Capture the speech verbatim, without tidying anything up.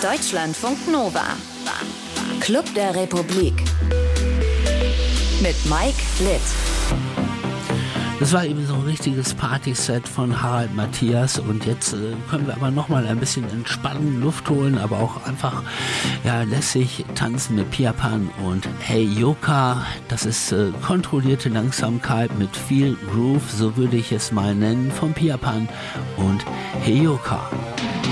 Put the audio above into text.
Deutschlandfunk Nova. Club der Republik. Mit Mike Litt. Das war eben so ein richtiges Partyset von Harald Matthias und jetzt äh, können wir aber nochmal ein bisschen entspannen, Luft holen, aber auch einfach ja, lässig tanzen mit Pia Pan und Heyoka. Das ist äh, kontrollierte Langsamkeit mit viel Groove, so würde ich es mal nennen, von Pia Pan und Heyoka.